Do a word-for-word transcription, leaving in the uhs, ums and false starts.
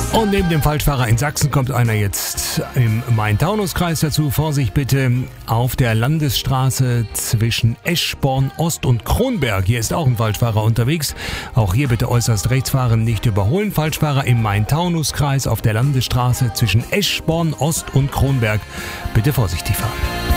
Und neben dem Falschfahrer in Sachsen kommt einer jetzt im Main-Taunus-Kreis dazu. Vorsicht bitte auf der Landesstraße zwischen Eschborn Ost und Kronberg. Hier ist auch ein Falschfahrer unterwegs. Auch hier bitte äußerst rechts fahren, nicht überholen. Falschfahrer im Main-Taunus-Kreis auf der Landesstraße zwischen Eschborn Ost und Kronberg. Bitte vorsichtig fahren.